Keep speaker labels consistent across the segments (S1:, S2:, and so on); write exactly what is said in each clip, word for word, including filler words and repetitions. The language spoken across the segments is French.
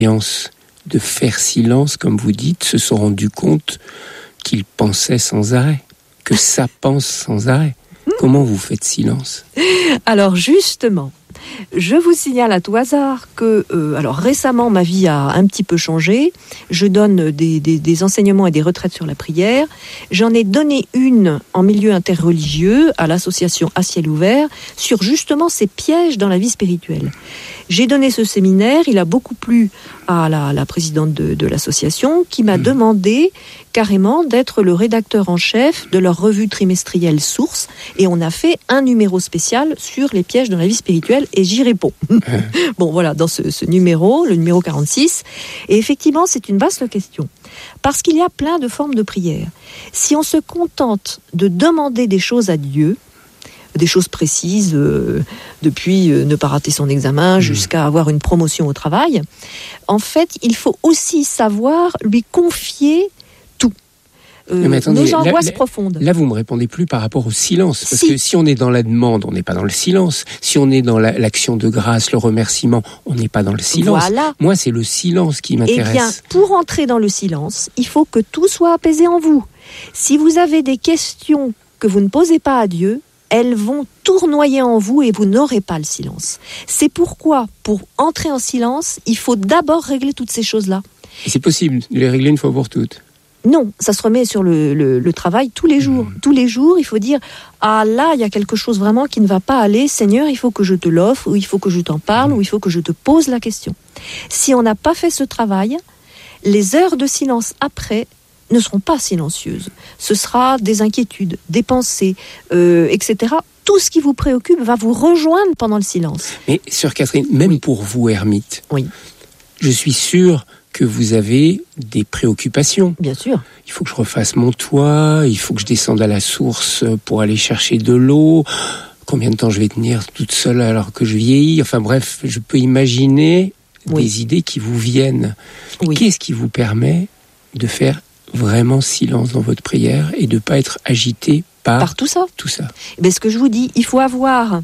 S1: de faire silence, comme vous dites, se sont rendus compte qu'ils pensaient sans arrêt, que ça pense sans arrêt. Comment vous faites silence ?
S2: Alors justement, je vous signale à tout hasard que, euh, alors récemment, ma vie a un petit peu changé. Je donne des, des, des enseignements et des retraites sur la prière. J'en ai donné une en milieu interreligieux à l'association À Ciel Ouvert sur justement ces pièges dans la vie spirituelle. J'ai donné ce séminaire, il a beaucoup plu à la, la présidente de, de l'association qui m'a mmh. demandé carrément d'être le rédacteur en chef de leur revue trimestrielle Source, et on a fait un numéro spécial sur les pièges dans la vie spirituelle et j'y réponds. Mmh. Bon voilà, dans ce, ce numéro, le numéro quarante-six, et effectivement c'est une vaste question, parce qu'il y a plein de formes de prière. Si on se contente de demander des choses à Dieu, des choses précises, euh, depuis euh, ne pas rater son examen mmh. jusqu'à avoir une promotion au travail. En fait, il faut aussi savoir lui confier tout. Euh,
S1: Mais attendez,
S2: nos angoisses
S1: là,
S2: profondes.
S1: Là, vous me répondez plus par rapport au silence. Parce
S2: si.
S1: que si on est dans la demande, on n'est pas dans le silence. Si on est dans la, l'action de grâce, le remerciement, on n'est pas dans le silence.
S2: Voilà.
S1: Moi, c'est le silence qui m'intéresse.
S2: Eh bien, pour entrer dans le silence, il faut que tout soit apaisé en vous. Si vous avez des questions que vous ne posez pas à Dieu, elles vont tournoyer en vous et vous n'aurez pas le silence. C'est pourquoi, pour entrer en silence, il faut d'abord régler toutes ces choses-là.
S1: Et c'est possible de les régler une fois pour toutes ?
S2: Non, ça se remet sur le, le, le travail tous les jours. Mmh. Tous les jours, il faut dire « Ah là, il y a quelque chose vraiment qui ne va pas aller. Seigneur, il faut que je te l'offre, ou il faut que je t'en parle, mmh. ou il faut que je te pose la question. » Si on n'a pas fait ce travail, les heures de silence après ne seront pas silencieuses. Ce sera des inquiétudes, des pensées, euh, et cetera. Tout ce qui vous préoccupe va vous rejoindre pendant le silence.
S1: Mais sœur Catherine, même oui. pour vous, ermite,
S2: oui.
S1: je suis sûr que vous avez des préoccupations.
S2: Bien sûr.
S1: Il faut que je refasse mon toit, il faut que je descende à la source pour aller chercher de l'eau. Combien de temps je vais tenir toute seule alors que je vieillis ? Enfin bref, je peux imaginer oui. des idées qui vous viennent. Oui. Qu'est-ce qui vous permet de faire vraiment silence dans votre prière et de ne pas être agité par,
S2: par tout ça.
S1: Tout ça.
S2: Ben, ce que je vous dis, il faut avoir,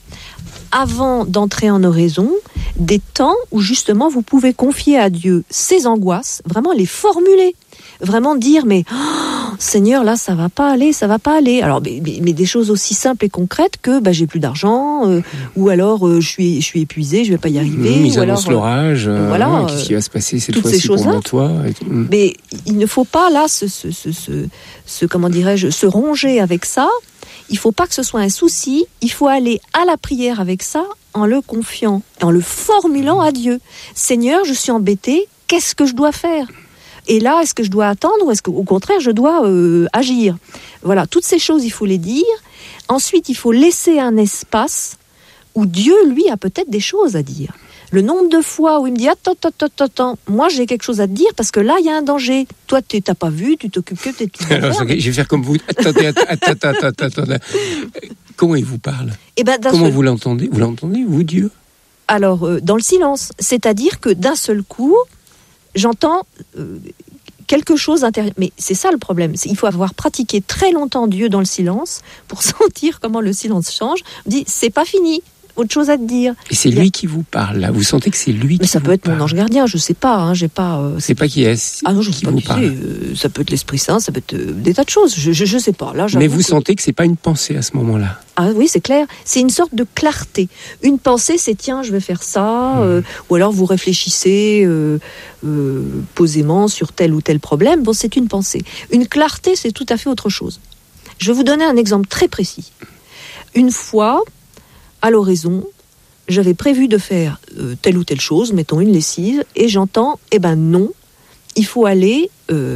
S2: avant d'entrer en oraison, des temps où justement vous pouvez confier à Dieu ces angoisses, vraiment les formuler, vraiment dire mais oh, Seigneur là ça va pas aller, ça va pas aller. Alors mais, mais, mais des choses aussi simples et concrètes que bah, j'ai plus d'argent euh, ou alors euh, je suis je suis épuisé, je vais pas y arriver.
S1: Mmh, ils
S2: ou
S1: annoncent
S2: alors,
S1: l'orage. Euh,
S2: voilà,
S1: ouais, qu'est-ce qui va se passer cette
S2: toutes
S1: fois-ci
S2: ces
S1: pour
S2: choses-là.
S1: mon toit et mmh.
S2: Mais il ne faut pas là se, se, se, se, se comment dirais-je se ronger avec ça. Il faut pas que ce soit un souci. Il faut aller à la prière avec ça en le confiant, en le formulant à Dieu. Seigneur, je suis embêté. Qu'est-ce que je dois faire ? Et là, est-ce que je dois attendre ou est-ce qu'au contraire, je dois euh, agir ? Voilà, toutes ces choses, il faut les dire. Ensuite, il faut laisser un espace où Dieu, lui, a peut-être des choses à dire. Le nombre de fois où il me dit « Attends, attends, attends, attends, moi j'ai quelque chose à te dire parce que là, il y a un danger. Toi, tu n'as pas vu, tu t'occupes que de tes petites affaires. »
S1: Je vais faire comme vous. Attendez, attends, attends, attends, attends. Comment il vous parle ?
S2: Eh ben,
S1: Comment
S2: seul...
S1: vous l'entendez ? Vous l'entendez, vous, Dieu ?
S2: Alors, euh, dans le silence. C'est-à-dire que d'un seul coup, j'entends euh, quelque chose intérieur. Mais c'est ça le problème. C'est, il faut avoir pratiqué très longtemps Dieu dans le silence pour sentir comment le silence change. On dit, c'est pas fini. Autre chose à te dire.
S1: Et c'est lui a... qui vous parle, là. Vous sentez que c'est lui
S2: Mais
S1: qui
S2: ça
S1: vous
S2: peut être
S1: parle.
S2: Mon ange gardien, je sais pas. Hein, j'ai pas. Euh,
S1: c'est pas qui est.
S2: Ah non, je sais
S1: qui
S2: pas
S1: vous
S2: qui
S1: parle.
S2: c'est. Euh, ça peut être l'Esprit Saint, ça peut être euh, des tas de choses. Je, je, je sais pas. Là,
S1: mais vous
S2: que...
S1: sentez que c'est pas une pensée à ce moment-là.
S2: Ah oui, c'est clair. C'est une sorte de clarté. Une pensée, c'est tiens, je vais faire ça. Mmh. Euh, ou alors vous réfléchissez euh, euh, posément sur tel ou tel problème. Bon, c'est une pensée. Une clarté, c'est tout à fait autre chose. Je vais vous donner un exemple très précis. Une fois, à l'oraison, j'avais prévu de faire euh, telle ou telle chose, mettons une lessive, et j'entends, eh ben non, il faut aller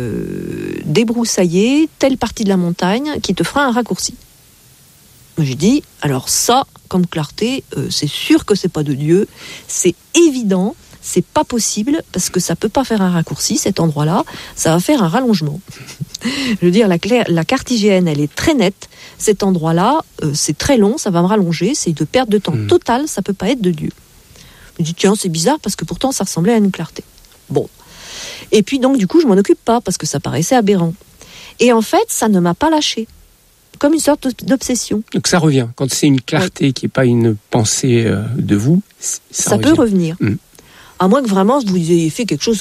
S2: euh, débroussailler telle partie de la montagne qui te fera un raccourci. J'ai dit, alors ça, comme clarté, euh, c'est sûr que c'est pas de Dieu, c'est évident, c'est pas possible, parce que ça peut pas faire un raccourci, cet endroit-là, ça va faire un rallongement. Je veux dire, la, claire, la carte I G N, elle est très nette. Cet endroit-là, euh, c'est très long, ça va me rallonger, c'est une perte de temps mmh. totale, ça peut pas être de Dieu. Je me dis, tiens, c'est bizarre, parce que pourtant, ça ressemblait à une clarté. Bon. Et puis, donc, du coup, je m'en occupe pas, parce que ça paraissait aberrant. Et en fait, ça ne m'a pas lâché. Comme une sorte d'obsession.
S1: Donc ça revient. Quand c'est une clarté ouais. qui n'est pas une pensée euh, de vous, ça,
S2: ça
S1: revient.
S2: peut revenir. Mmh. À moins que vraiment vous ayez fait quelque chose